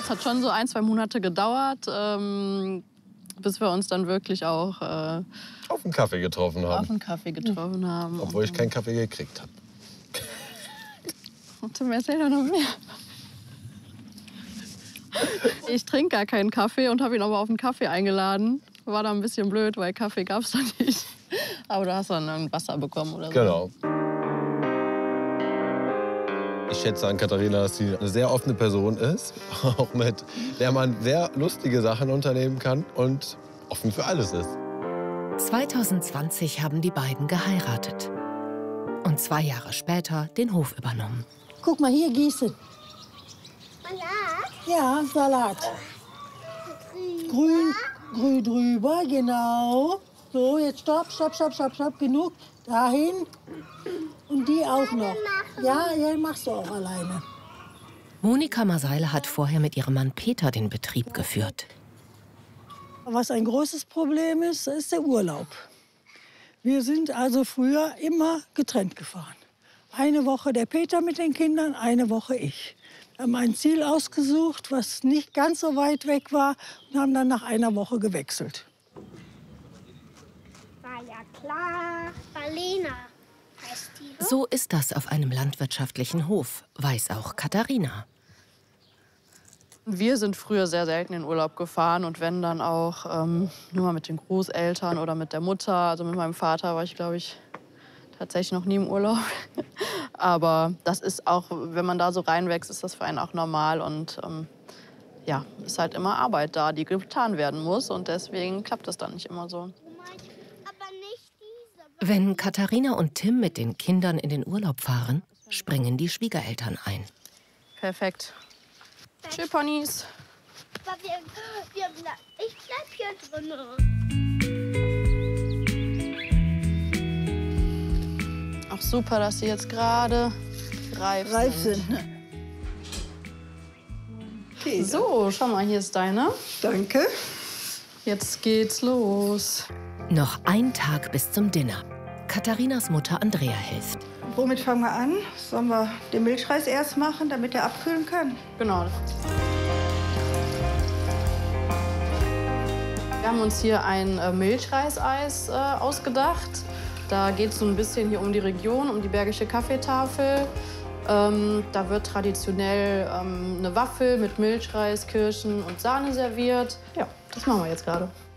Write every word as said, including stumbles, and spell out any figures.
Es hat schon so ein, zwei Monate gedauert, ähm, bis wir uns dann wirklich auch äh, auf einen Kaffee getroffen haben. Auf einen Kaffee getroffen haben. Obwohl ich keinen Kaffee gekriegt habe. Tim, erzähl doch noch mehr. Ich trinke gar keinen Kaffee und habe ihn aber auf einen Kaffee eingeladen. War da ein bisschen blöd, weil Kaffee gab es da nicht. Aber du hast dann ein Wasser bekommen oder so. Genau. Ich schätze an Katharina, dass sie eine sehr offene Person ist, auch mit der man sehr lustige Sachen unternehmen kann und offen für alles ist. zwanzig zwanzig haben die beiden geheiratet und zwei Jahre später den Hof übernommen. Guck mal, hier gießen. Salat? Ja, Salat. Grün, grün drüber, genau. So, jetzt stopp, stopp, stopp, stopp, stopp, genug. Dahin. Und die auch noch. Ja, ja, machst du auch alleine. Monika Maseile hat vorher mit ihrem Mann Peter den Betrieb geführt. Was ein großes Problem ist, ist der Urlaub. Wir sind also früher immer getrennt gefahren. Eine Woche der Peter mit den Kindern, eine Woche ich. Wir haben ein Ziel ausgesucht, was nicht ganz so weit weg war, und haben dann nach einer Woche gewechselt. War ja klar. Marlena heißt die. So ist das auf einem landwirtschaftlichen Hof, weiß auch Katharina. Wir sind früher sehr selten in Urlaub gefahren und wenn dann auch ähm, nur mal mit den Großeltern oder mit der Mutter. Also mit meinem Vater war ich, glaube ich, tatsächlich noch nie im Urlaub. Aber das ist auch, wenn man da so reinwächst, ist das für einen auch normal. Und ähm, ja, ist halt immer Arbeit da, die getan werden muss. Und deswegen klappt das dann nicht immer so. Wenn Katharina und Tim mit den Kindern in den Urlaub fahren, springen die Schwiegereltern ein. Perfekt. Tschüss, Ponys. Wir, wir ble ich bleib hier drin. Auch super, dass sie jetzt gerade reif, Reif sind. sind. Okay, so, schau mal, hier ist deine. Danke. Jetzt geht's los. Noch ein Tag bis zum Dinner. Katharinas Mutter Andrea hilft. Womit fangen wir an? Sollen wir den Milchreis erst machen, damit er abkühlen kann? Genau. Wir haben uns hier ein äh, Milchreiseis äh, ausgedacht. Da geht es so ein bisschen hier um die Region, um die Bergische Kaffeetafel. Ähm, da wird traditionell ähm, eine Waffel mit Milchreis, Kirschen und Sahne serviert. Ja, das machen wir jetzt gerade.